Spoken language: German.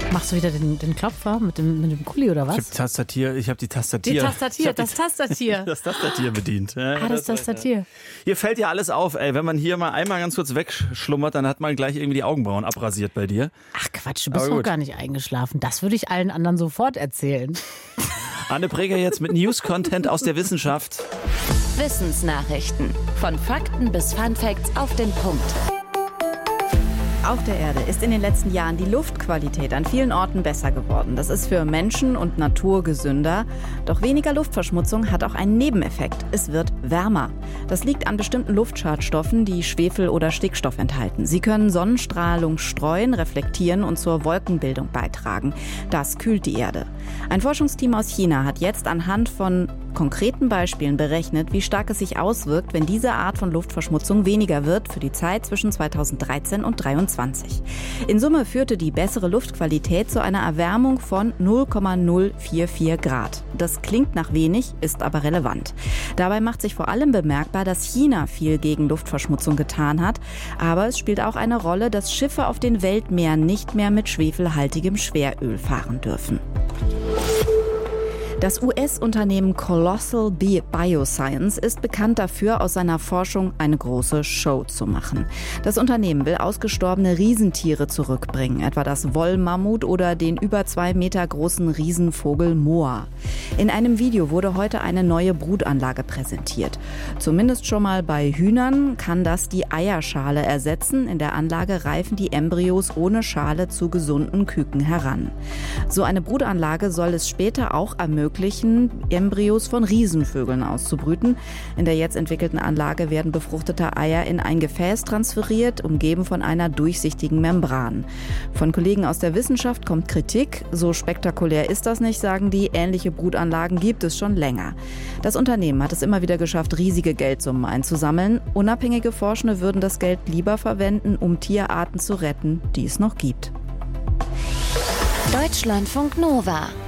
Machst du wieder den Klopfer mit dem Kuli oder was? Ich habe die Tastatier. Das Tastatier. Das Tastatier bedient. Ja, das Tastatier. Hier fällt ja alles auf, ey. Wenn man hier mal einmal ganz kurz wegschlummert, dann hat man gleich irgendwie die Augenbrauen abrasiert bei dir. Ach Quatsch, du bist doch gar nicht eingeschlafen. Das würde ich allen anderen sofort erzählen. Anne Breger jetzt mit News-Content aus der Wissenschaft. Wissensnachrichten. Von Fakten bis Funfacts auf den Punkt. Auf der Erde ist in den letzten Jahren die Luftqualität an vielen Orten besser geworden. Das ist für Menschen und Natur gesünder. Doch weniger Luftverschmutzung hat auch einen Nebeneffekt. Es wird wärmer. Das liegt an bestimmten Luftschadstoffen, die Schwefel oder Stickstoff enthalten. Sie können Sonnenstrahlung streuen, reflektieren und zur Wolkenbildung beitragen. Das kühlt die Erde. Ein Forschungsteam aus China hat jetzt anhand von konkreten Beispielen berechnet, wie stark es sich auswirkt, wenn diese Art von Luftverschmutzung weniger wird für die Zeit zwischen 2013 und 2023. In Summe führte die bessere Luftqualität zu einer Erwärmung von 0,044 Grad. Das klingt nach wenig, ist aber relevant. Dabei macht sich vor allem bemerkbar, dass China viel gegen Luftverschmutzung getan hat. Aber es spielt auch eine Rolle, dass Schiffe auf den Weltmeeren nicht mehr mit schwefelhaltigem Schweröl fahren dürfen. Das US-Unternehmen Colossal Bioscience ist bekannt dafür, aus seiner Forschung eine große Show zu machen. Das Unternehmen will ausgestorbene Riesentiere zurückbringen, etwa das Wollmammut oder den über 2 Meter großen Riesenvogel Moa. In einem Video wurde heute eine neue Brutanlage präsentiert. Zumindest schon mal bei Hühnern kann das die Eierschale ersetzen. In der Anlage reifen die Embryos ohne Schale zu gesunden Küken heran. So eine Brutanlage soll es später auch ermöglichen, Embryos von Riesenvögeln auszubrüten. In der jetzt entwickelten Anlage werden befruchtete Eier in ein Gefäß transferiert, umgeben von einer durchsichtigen Membran. Von Kollegen aus der Wissenschaft kommt Kritik. So spektakulär ist das nicht, sagen die. Ähnliche Brutanlagen gibt es schon länger. Das Unternehmen hat es immer wieder geschafft, riesige Geldsummen einzusammeln. Unabhängige Forschende würden das Geld lieber verwenden, um Tierarten zu retten, die es noch gibt. Deutschlandfunk Nova.